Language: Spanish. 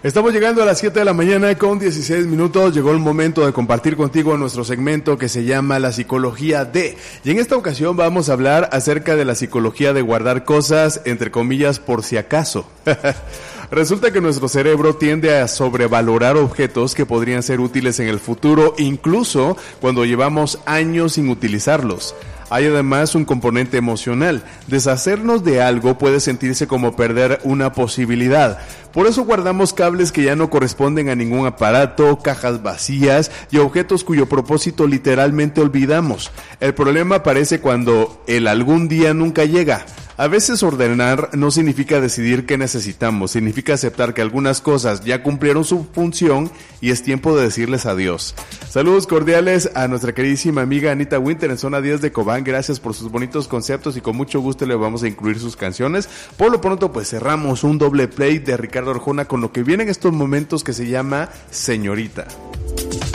Estamos llegando a las 7 de la mañana con 16 minutos. Llegó el momento de compartir contigo nuestro segmento que se llama La Psicología de. Y en esta ocasión vamos a hablar acerca de la psicología de guardar cosas, entre comillas, por si acaso. Resulta que nuestro cerebro tiende a sobrevalorar objetos que podrían ser útiles en el futuro, incluso cuando llevamos años sin utilizarlos. Hay además un componente emocional. Deshacernos de algo puede sentirse como perder una posibilidad. Por eso guardamos cables que ya no corresponden a ningún aparato, cajas vacías y objetos cuyo propósito literalmente olvidamos. El problema aparece cuando el algún día nunca llega. A veces ordenar no significa decidir qué necesitamos, significa aceptar que algunas cosas ya cumplieron su función y es tiempo de decirles adiós. Saludos cordiales a nuestra queridísima amiga Anita Winter en zona 10 de Cobán. Gracias por sus bonitos conceptos y con mucho gusto le vamos a incluir sus canciones. Por lo pronto pues cerramos un doble play de Ricardo Arjona con lo que viene en estos momentos que se llama Señorita.